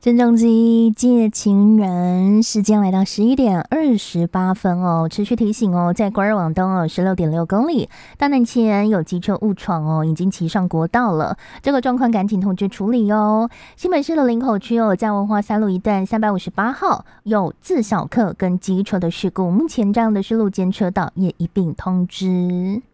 郑中基借情人，时间来到11:28哦。持续提醒哦，在关儿往东哦16.6公里，大南前有机车误闯哦，已经骑上国道了。这个状况赶紧通知处理哦。新北市的林口区在文化三路一段358号有自小客跟机车的事故，目前这样的是路肩车道也一并通知。